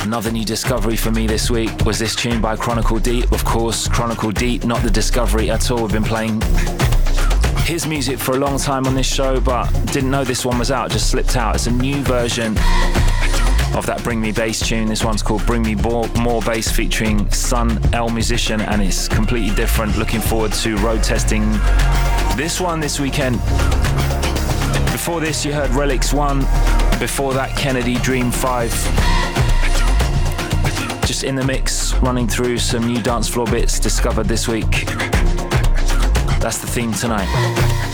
Another new discovery for me this week was this tune by Chronicle Deep. Of course, Chronicle Deep, not the discovery at all. We've been playing his music for a long time on this show, but didn't know this one was out, just slipped out. It's a new version of that Bring Me Bass tune. This one's called Bring Me More Bass featuring Sun L Musician, and it's completely different. Looking forward to road testing this one this weekend. Before this, you heard Relics 1. Before that, Kennedy Dream 5. Just in the mix, running through some new dance floor bits discovered this week. That's the theme tonight.